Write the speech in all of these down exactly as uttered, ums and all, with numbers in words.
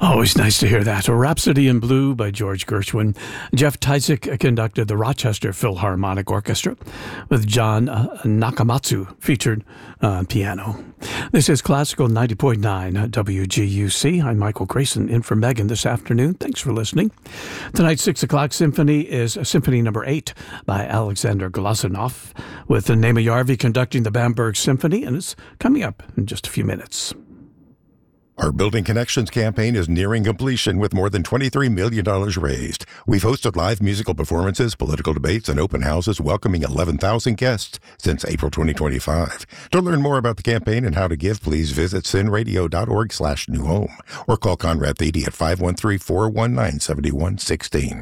Always nice to hear that. A Rhapsody in Blue by George Gershwin. Jeff Tyzik conducted the Rochester Philharmonic Orchestra with John uh, Nakamatsu featured on uh, piano. This is Classical ninety point nine W G U C. I'm Michael Grayson in for Megan this afternoon. Thanks for listening. Tonight's six o'clock symphony is Symphony Number eight by Alexander Glazunov with Naima Yarvi conducting the Bamberg Symphony, and it's coming up in just a few minutes. Our Building Connections campaign is nearing completion with more than twenty-three million dollars raised. We've hosted live musical performances, political debates, and open houses welcoming eleven thousand guests since April twenty twenty-five. To learn more about the campaign and how to give, please visit sinradio.org slash new home or call Conrad Thede at five one three, four one nine, seven one one six. The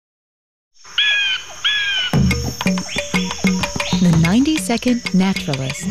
ninety-second Naturalist.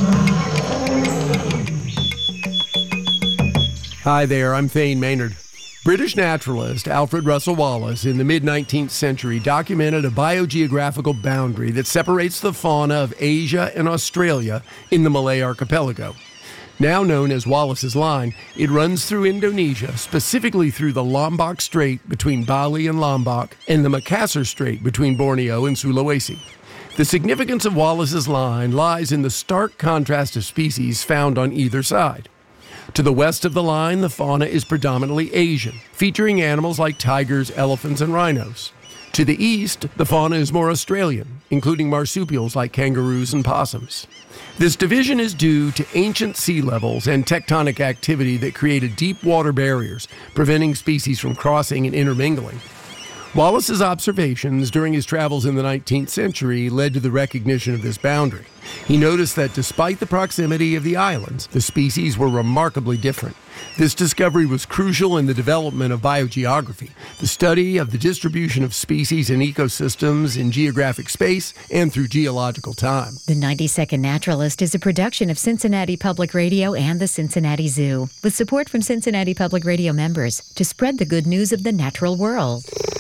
Hi there, I'm Thane Maynard. British naturalist Alfred Russel Wallace in the mid-nineteenth century documented a biogeographical boundary that separates the fauna of Asia and Australia in the Malay archipelago. Now known as Wallace's Line, it runs through Indonesia, specifically through the Lombok Strait between Bali and Lombok and the Makassar Strait between Borneo and Sulawesi. The significance of Wallace's Line lies in the stark contrast of species found on either side. To the west of the line, the fauna is predominantly Asian, featuring animals like tigers, elephants, and rhinos. To the east, the fauna is more Australian, including marsupials like kangaroos and possums. This division is due to ancient sea levels and tectonic activity that created deep water barriers, preventing species from crossing and intermingling. Wallace's observations during his travels in the nineteenth century led to the recognition of this boundary. He noticed that despite the proximity of the islands, the species were remarkably different. This discovery was crucial in the development of biogeography, the study of the distribution of species and ecosystems in geographic space and through geological time. The ninety-second Naturalist is a production of Cincinnati Public Radio and the Cincinnati Zoo, with support from Cincinnati Public Radio members to spread the good news of the natural world.